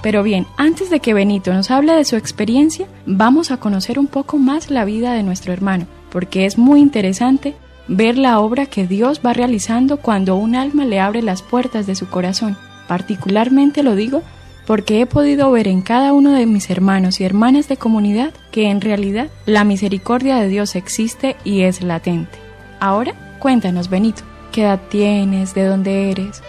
Pero bien, antes de que Benito nos hable de su experiencia, vamos a conocer un poco más la vida de nuestro hermano, porque es muy interesante ver la obra que Dios va realizando cuando un alma le abre las puertas de su corazón. Particularmente lo digo porque he podido ver en cada uno de mis hermanos y hermanas de comunidad que en realidad la misericordia de Dios existe y es latente. Ahora, cuéntanos, Benito, ¿qué edad tienes? ¿De dónde eres?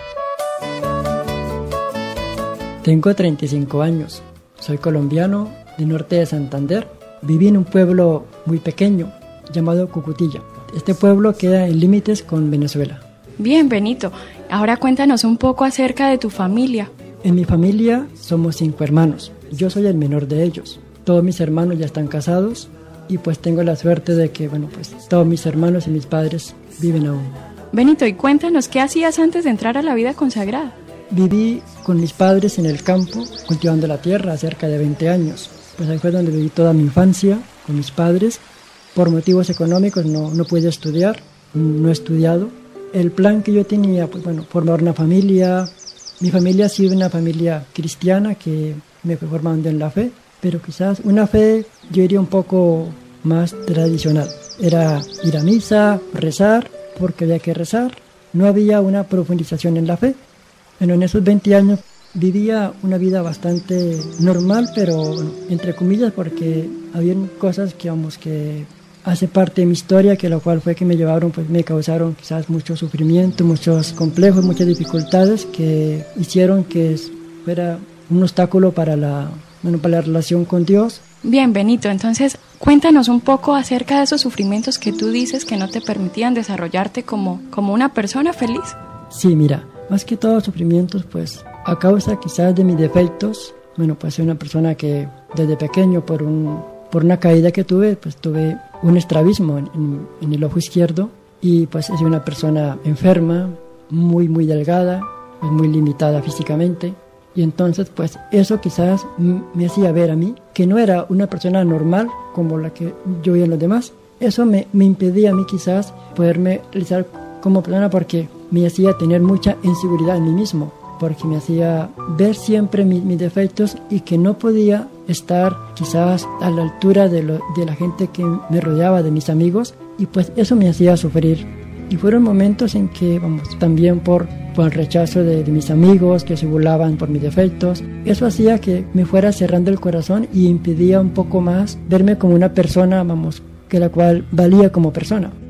Tengo 35 años, soy colombiano del norte de Santander. Viví en un pueblo muy pequeño llamado Cucutilla. Este pueblo queda en límites con Venezuela. Bien, Benito, ahora cuéntanos un poco acerca de tu familia. En mi familia somos 5 hermanos, yo soy el menor de ellos. Todos mis hermanos ya están casados y pues tengo la suerte de que, todos mis hermanos y mis padres viven aún. Benito, y cuéntanos, ¿qué hacías antes de entrar a la vida consagrada? Viví con mis padres en el campo, cultivando la tierra, cerca de 20 años. Pues ahí fue donde viví toda mi infancia, con mis padres. Por motivos económicos no pude estudiar, no he estudiado. El plan que yo tenía, formar una familia. Mi familia ha sido una familia cristiana que me fue formando en la fe, pero quizás una fe, yo diría, un poco más tradicional. Era ir a misa, rezar, porque había que rezar. No había una profundización en la fe. En esos 20 años vivía una vida bastante normal, pero entre comillas, porque había cosas que hace parte de mi historia, que lo cual fue que me causaron quizás mucho sufrimiento, muchos complejos, muchas dificultades que hicieron que fuera un obstáculo para la relación con Dios. Bien, Benito, entonces cuéntanos un poco acerca de esos sufrimientos que tú dices que no te permitían desarrollarte como una persona feliz. Sí, mira, más que todo sufrimientos, pues a causa quizás de mis defectos, soy una persona que desde pequeño por una caída que tuve, pues tuve un estrabismo en el ojo izquierdo y pues soy una persona enferma, muy muy delgada, pues, muy limitada físicamente, y entonces pues eso quizás me hacía ver a mí que no era una persona normal como la que yo veía en los demás. Eso me impedía a mí quizás poderme realizar como persona, porque me hacía tener mucha inseguridad en mí mismo, porque me hacía ver siempre mis defectos y que no podía estar quizás a la altura de la gente que me rodeaba, de mis amigos, y pues eso me hacía sufrir. Y fueron momentos en que, también por el rechazo de mis amigos que se burlaban por mis defectos, eso hacía que me fuera cerrando el corazón y impedía un poco más verme como una persona, que la cual valía como persona.